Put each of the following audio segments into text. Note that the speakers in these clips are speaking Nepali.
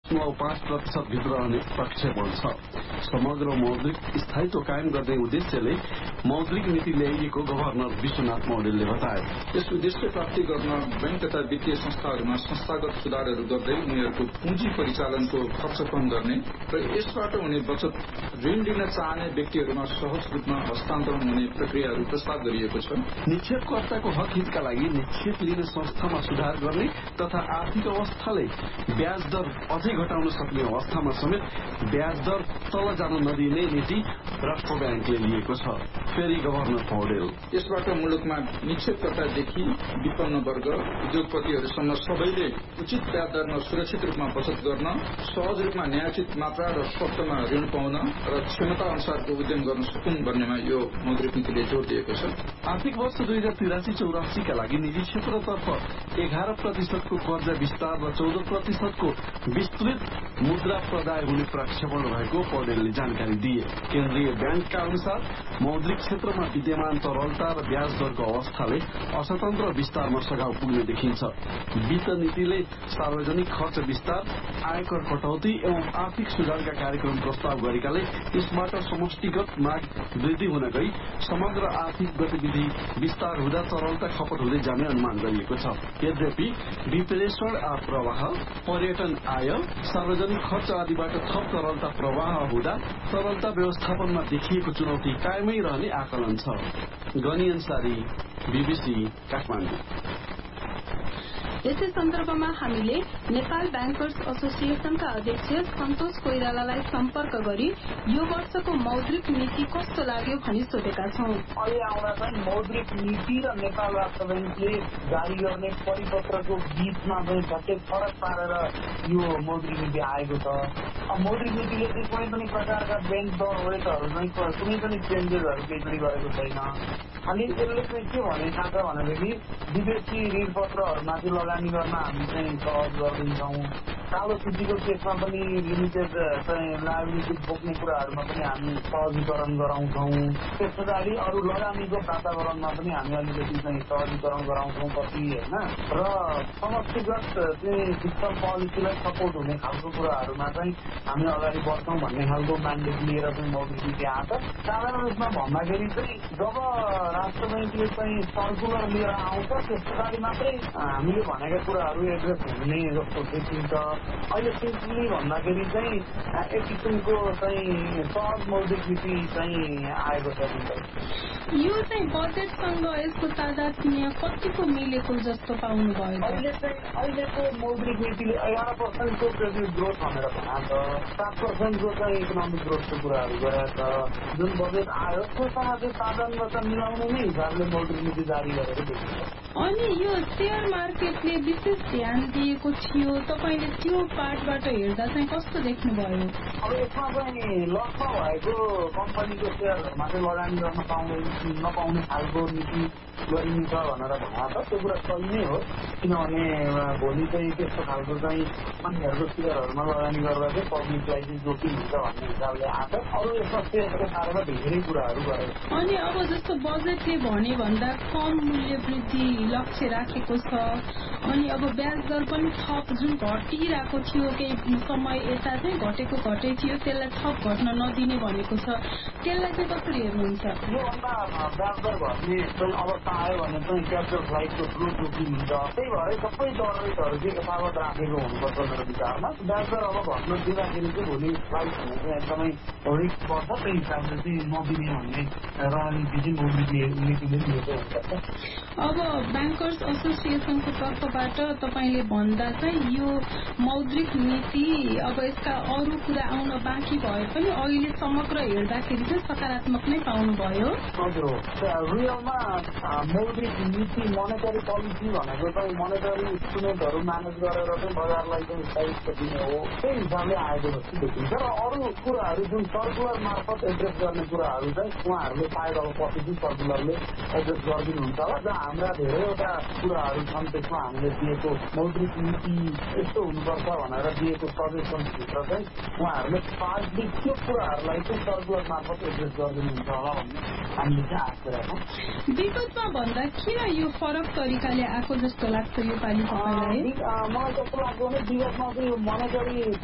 5% भित्र रहने प्रक्षेपण छ। समग्र मौद्रिक स्थायित्व कायम गर्ने उद्देश्यले मौद्रिक नीति ल्याइएको गभर्नर विश्वनाथ मौडेलले बताए। यस उद्देश्य प्राप्ति गर्न बैंक तथा वित्तीय संस्थाहरूमा संस्थागत सुधारहरू गर्दै उनीहरूको पुँजी परिचालनको खर्च कम गर्ने र यसबाट हुने बचत ऋण लिन चाहने व्यक्तिहरूमा सहज रूपमा हस्तान्तरण हुने प्रक्रियाहरू प्रस्ताव गरिएको छ। निक्षेपकर्ताको हक हितका लागि निक्षेप लिने संस्थामा सुधार गर्ने तथा आर्थिक अवस्थाले ब्याज दर अझै घटाउन सक्ने अवस्थामा समेत ब्याज दर तल जान नदिने नीति राष्ट्र ब्याङ्कले लिएको छ। फेरि गभर्नर पौडेल, यसबाट मुलुकमा निक्षेपकर्तादेखि विपन्न वर्ग उद्योगपतिहरूसम्म सबैले उचित ब्याज दरमा सुरक्षित रूपमा बचत गर्न, सहज रूपमा न्यायोचित मात्रा र शर्तमा ऋण पाउन र क्षमता अनुसारको उद्यम गर्न सकुन् भन्नेमा यो मौद्रिक नीतिले जोड़ दिएको छ। आर्थिक वर्ष 2083-84 का लागि निजी क्षेत्रतर्फ 11% को कर्जा विस्तार र 14% को विस्तृत मुद्रा प्रदाय हुने प्रक्षेपण रहेको पौडेलले जानकारी दिए। केन्द्रीय ब्याङ्कका अनुसार मौद्रिक क्षेत्रमा विद्यमान तरलता र ब्याज दरको अवस्थाले अर्थतन्त्र विस्तारमा सघाउ पुग्ने देखिन्छ। वित्त नीतिले सार्वजनिक खर्च विस्तार, आयकर कटौती एवं आर्थिक सुधारका कार्यक्रम प्रस्ताव गरेकाले यसबाट समष्टिगत माग वृद्धि हुन गई समग्र आर्थिक गतिविधि विस्तार हुँदा तरलता खपत हुँदै जाने अनुमान गरिएको छ। यद्यपि विप्रेषण प्रवाह, पर्यटन आय, सार्वजनिक खर्च आदिबाट थप तरलता प्रवाह हुँदा तरलता व्यवस्थापनमा देखिएको चुनौती कायमै रहने आकलन छ। गनी अन्सारी, BBC, काठमाडौँ। यसै सन्दर्भमा हामीले नेपाल ब्याङ्कर्स एसोसिएसनका अध्यक्ष सन्तोष कोइरालालाई सम्पर्क गरी यो वर्षको मौद्रिक नीति कस्तो लाग्यो भनी सोधेका छौं। अहिले आउँदा चाहिँ मौद्रिक नीति र नेपाल राष्ट्र ब्याङ्कले जारी गर्ने परिपत्रको बीचमा चाहिँ झट्टै फरक पारेर यो मौद्रिक नीति आएको छ। मौद्रिक नीतिले चाहिँ कुनै पनि प्रकारका ब्याङ्क दर रेटहरू चाहिँ कुनै पनि चेन्जेसहरू केही पनि गरेको छैन। अनि यसले चाहिँ के भनेका छ भनेदेखि विदेशी ऋणपत्रहरूमाथि लगानी गर्न हामी चाहिँ सहज गरिदिन्छौँ। कालो सूचीको केसमा पनि लिमिटेड चाहिँ लायबिलिटी बोक्ने कुराहरूमा पनि हामी सहजीकरण गराउँछौँ। त्यस पछाडि अरू लगानीको वातावरणमा पनि हामी अलिकति चाहिँ सहजीकरण गराउँछौँ कति होइन। र समष्टिगत चाहिँ फिस्कल पोलिसीलाई सपोर्ट हुने खालको कुराहरूमा चाहिँ हामी अगाडि बढ्छौँ भन्ने खालको म्यान्डेट लिएर चाहिँ मौद्रिक नीति आएको छ। साधारण रूपमा भन्दाखेरि चाहिँ जब राष्ट्र ब्याङ्कले चाहिँ सर्कुलर लिएर आउँछ त्यस पछाडि मात्रै हामीले भनेका कुराहरू एड्रेस हुने जस्तो देखिन्छ। अहिले सिम्पली भन्दाखेरि चाहिँ एक किसिमको चाहिँ सहज मौद्रिक नीति चाहिँ आएको छ। यो चाहिँ बजेटसँग यसको तादात्म्य कतिको मिलेको जस्तो पाउनुभयो? अहिलेको मौद्रिक नीतिले 11% को क्रेडिट ग्रोथ भनेर भनेको छ, 7% को चाहिँ इकोनोमिक ग्रोथको कुराहरू गरेको छ। जुन बजेट आयो त्योसँग चाहिँ साधनबाट मिलाउने नै हिसाबले मौद्रिक नीति जारी गरेर देखिन्छ। अनि यो शेयर मार्केटले विशेष ध्यान दिएको थियो, तपाईँले त्यो पार्टबाट हेर्दा चाहिँ कस्तो देख्नुभयो? अब यसमा चाहिँ लसमा भएको कम्पनीको शेयरहरूमा चाहिँ लगानी गर्न नपाउने खालको नीति गरिन्छ भनेर भनेको छ। त्यो कुरा सही नै हो, किनभने भोलि चाहिँ त्यस्तो खालको चाहिँ कम्पनीहरूको शेयरहरूमा लगानी गर्दा चाहिँ पब्लिकलाई चाहिँ जोखिम हुन्छ भन्ने हिसाबले आएको छ। अरू यसमा शेयरको बारेमा धेरै कुराहरू गरे। अनि अब जस्तो बजेटले भने भन्दा कम मूल्य वृद्धि लक्ष्य राखेको छ। अनि अब ब्याज दर पनि थप जुन घटिरहेको थियो केही समय यता चाहिँ घटेको घटै थियो, त्यसलाई थप घट्न नदिने भनेको छ। त्यसलाई चाहिँ कसरी हेर्नुहुन्छ? योभन्दा ब्याज दर घट्ने चाहिँ अवस्था आयो भने चाहिँ क्यापिटल फ्लाइटको ठुलो जोखिम हुन्छ। त्यही भएर सबै दर रेटहरू चाहिँ यथावत राखेको हुनुपर्छ मेरो विचारमा। ब्याज दर अब घट्न दिँदाखेरि चाहिँ भोलि फ्लाइट हुने चाहिँ एकदमै रिस्क पर्छ। त्यही हिसाबले चाहिँ नदिने भन्ने रणनीति चाहिँ मौद्रिक नीतिले लिएको हुनुपर्छ। अब ब्याङ्कर्स एसोसिएसनको तर्फबाट तपाईँले भन्दा चाहिँ यो मौद्रिक नीति अब यसका अरू कुरा आउन बाँकी भए पनि अहिले समग्र हेर्दाखेरि चाहिँ सकारात्मक नै पाउनुभयो। हजुर हो, रियलमा मौद्रिक नीति मोनेटरी पोलिसी भनेको चाहिँ मोनेटरी इन्स्ट्रुमेन्टहरू म्यानेज गरेर चाहिँ बजारलाई चाहिँ साइज दिने हो। त्यही हिसाबले आएको जस्तो देखिन्छ। र अरू कुराहरू जुन सर्कुलर मार्फत एड्रेस गर्ने कुराहरू चाहिँ उहाँहरूले सायद अब पछि सर्कुलरले एड्रेस गरिदिनुहुन्छ होला। जहाँ हाम्रा धेरैवटा कुराहरू छन् त्यसमा हामीले दिएको मौद्रिक नीति यस्तो हुनुपर्छ भनेर दिएको सजेसनभित्र चाहिँ उहाँहरूले पार्टली त्यो कुराहरूलाई चाहिँ सर्कुलर मार्फत एड्रेस गरिदिनुहुन्छ होला भन्ने हामीले चाहिँ आशा राखौँ। विगतमा भन्दा किन यो फरक तरिकाले आएको जस्तो लाग्छ यो पालि तपाईँलाई? मलाई कस्तो लाग्छ भने विगतमा चाहिँ यो मोनेटरी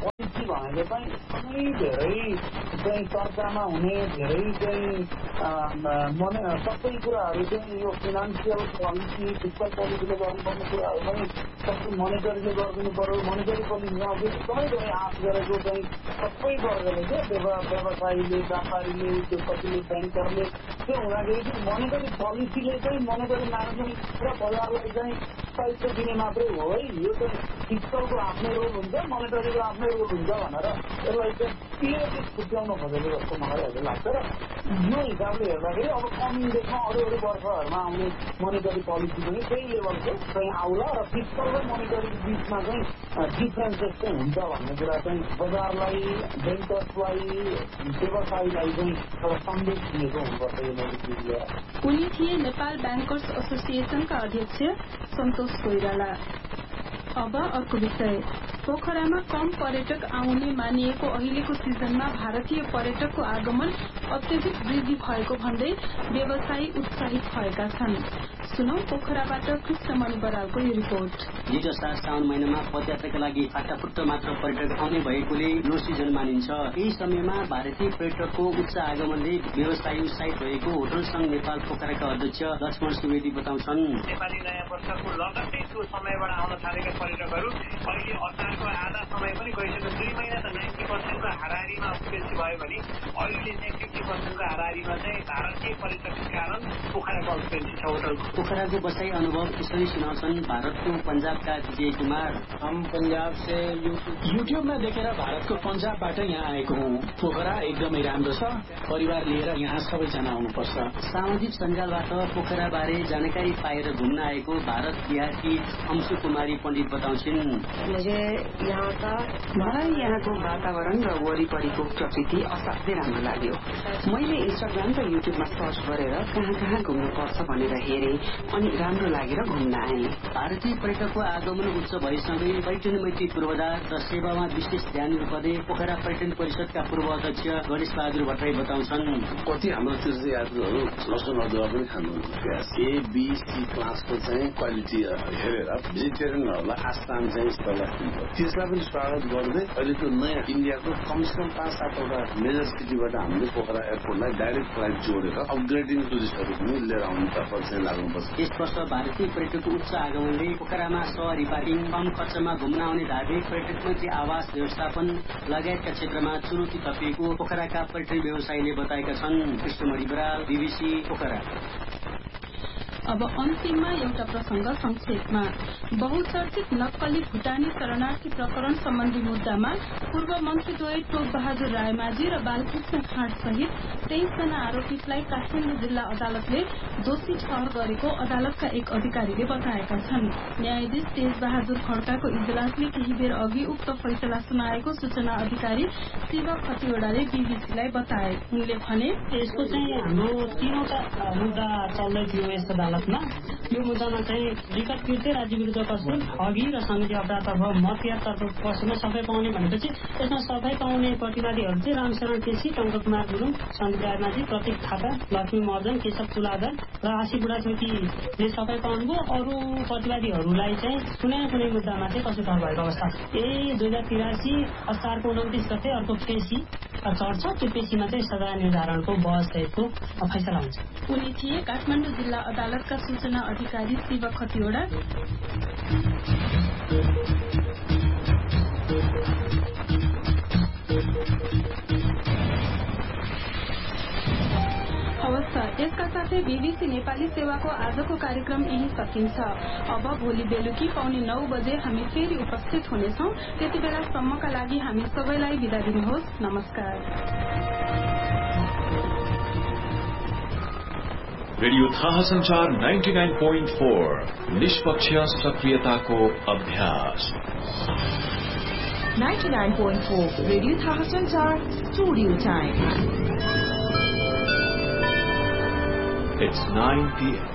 पोलिसी भनेको चाहिँ एकदमै धेरै चाहिँ चर्चामा हुने धेरै चाहिँ सबै कुराहरू चाहिँ यो फाइनान्सियल पोलिसी फिस्कल पोलिसीले गर्नुपर्ने कुराहरू पनि सबै मोनिटरीले गरिदिनु पर्यो। मोनिटरी पोलिसीमा एकदमै धेरै आश गरेको चाहिँ सबै वर्गले क्या व्यवसायीले व्यापारीले उद्योगपतिले ब्याङ्करले त्यो हुँदाखेरि चाहिँ मोनिटरी पोलिसीले चाहिँ मोनिटरी म्यानेजमेन्ट र बजारलाई चाहिँ साहित्य दिने मात्रै हो है। यो चाहिँ फिस्कलको आफ्नै रोल हुन्छ मोनिटरीको आफ्नै रोल हुन्छ भनेर यसलाई चाहिँ क्लियरली छुट्याउन खोजेको जस्तो मलाई अहिले लाग्छ। र यो हिसाबले हेर्दाखेरि अब कमिङ डेटमा अरू वर्षहरूमा आउने मोनिटरी पोलिसी पनि त्यही लेभलको चाहिँ आउला र फिस्कल र मोनिटरीको बिचमा चाहिँ डिफ्रेन्सेस चाहिँ हुन्छ भन्ने कुरा चाहिँ बजारलाई ब्याङ्कर्सलाई व्यवसायीलाई चाहिँ एउटा सन्देश दिएको हुनुपर्छ यो मोनिटरीले। उनी थिए नेपाल ब्याङ्कर्स एसोसिएसनका अध्यक्ष सन्तोष कोइराला। अब अर्को विषय, पोखरामा कम पर्यटक आउने मानिएको अहिलेको सिजनमा भारतीय पर्यटकको आगमन अत्यधिक वृद्धि भएको भन्दै व्यवसायी उत्साहित भएका छन्। सुनौ पोखराबाट कृष्णमणि बरालको यो रिपोर्ट। हिजो साउन महिनामा पदयात्राका लागि फाटाफुट्ट मात्र पर्यटक आउने भएकोले लो सिजन मानिन्छ। यही समयमा भारतीय पर्यटकको उच्च आगमनले व्यवसायी उत्साहित भएको होटल संघ नेपाल पोखराका अध्यक्ष लक्ष्मण सुवेदी बताउँछन्। नेपाली नयाँ वर्षको लगत्तै त्यो समयबाट आउन थालेका पर्यटकहरू अहिले असारको आधा समय पनि गइसक्यो। 2 महिना त 90% हाराहारीमा अकुपेन्सी भयो भने अहिले चाहिँ 50% हाराहारीमा चाहिँ भारतीय पर्यटकको कारण पोखराको अकुपेन्सी छ होटलको। पोखराको बसाई अनुभव यसरी सुनाउँछन् भारतको पञ्जाबका विजय कुमार। हम पंजाब से युट्युबमा देखेर भारतको पञ्जाबबाट यहाँ आएको हुँ। पोखरा एकदमै राम्रो छ, परिवार लिएर यहाँ सबैजना आउनुपर्छ। सामाजिक सञ्जालबाट पोखरा बारे जानकारी पाएर घुम्न आएको भारत बिहारकी अंशु कुमारी पण्डित बताउँछिन्। मलाई यहाँको वातावरण र वरिपरिको प्रकृति असाध्यै राम्रो लाग्यो। मैले इन्स्टाग्राम र युट्युबमा सर्च गरेर कहाँ कहाँ घुम्नुपर्छ भनेर हेरेँ अनि राम्रो लागेर घुम्न आएँ। भारतीय पर्यटकको आगमन उच्च भएसँगै पर्यटन मैत्री पूर्वाधार र सेवामा विशेष ध्यान दिनुपर्ने पोखरा पर्यटन परिषदका पूर्व अध्यक्ष गणेश बहादुर भट्टराई बताउँछन्। कति हाम्रो तीर्थयात्रीहरू लसुन अदुवा पनि खानुहुन्छ। ए बी सी क्लासको चाहिँ क्वालिटी हेरेर भेजिटेरियनहरूलाई आस्थान चाहिँ स्थललाई त्यसलाई पनि स्वागत गर्दै अहिलेको नयाँ इन्डियाको कमसेकम 5-7वटा मेजर सिटीबाट हामीले पोखरा एयरपोर्टलाई डाइरेक्ट फ्लाइट जोडेर अपग्रेडिङ टुरिस्टहरू पनि लिएर आउनुतर्फ चाहिँ लाग्नुपर्छ। यस वर्ष भारतीय पर्यटकको उच्च आगमनले पोखरामा सवारी पार्किङ, कम खर्चमा घुम्न आउने धार्मिक पर्यटक मैत्री आवास व्यवस्थापन लगायतका क्षेत्रमा चुनौती थपिएको पोखराका पर्यटन व्यवसायीले बताएका छन्। कृष्णमणि बराल, BBC पोखरा। अब अन्तिममा एउटा प्रसंग संक्षेपमा। बहुचर्चित नक्कली भुटानी शरणार्थी प्रकरण सम्बन्धी मुद्दामा पूर्व मन्त्रीद्वय टोप बहादुर रायमाझी र बालकृष्ण खाँड सहित 23 जना आरोपितलाई काठमाडौँ जिल्ला अदालतले दोषी ठहर गरेको अदालतका एक अधिकारीले बताएका छन्। न्यायाधीश तेज बहादुर खड्काको इजलासले केही बेर अघि उक्त फैसला सुनाएको सूचना अधिकारी शिव खतिवड़ाले बीबीसीलाई बताए। उनले भने यसको चाहिँ हाम्रो 3वटा मुद्दा चल्दै थियो यस अदालतमा। यो मुद्दामा चाहिँ विगत कृत्य राज्य विरुद्ध पस्ने ठगी र सङ्घीय अपराधतर्फ मतयातर्फ पस्न सफाई पाउने भनेपछि यसमा सफाई पाउने प्रतिवादीहरू चाहिँ रामशरण केसी, टङ्ककुमार गुरुङ, सन्दीप रायमाझी, प्रतीक थापा, लक्ष्मी महर्जन, केशव तुलाधर र आशी बुढाथोकीले सफाई पाउनुभयो। अरू प्रतिवादीहरूलाई चाहिँ कुनै न कुनै मुद्दामा चाहिँ पछुताउ भएको अवस्था। यही 2083 असारको 29 गते अर्को पेशी चढ्छ। त्यो पेशीमा चाहिँ सजाय निर्धारणको बहस सहितको फैसला हुन्छ। उनी थिए काठमाडौँ जिल्ला अदालतका सूचना अधिकारी शिव खतिवड़ा। हवस्, यसका साथै बीबीसी नेपाली सेवाको आजको कार्यक्रम यही सकिन्छ। अब भोलि बेलुकी 9:15 बजे हामी फेरि उपस्थित हुनेछौं। त्यति बेलासम्मका लागि हामी सबैलाई बिदा दिनुहोस्। नमस्कार। रेडियो थाहा संचार 99.4 निष्पक्ष सक्रियताको अभ्यास। 99.4 रेडियो थाहा संचार स्टुडियो टाइम। It's 9 p.m.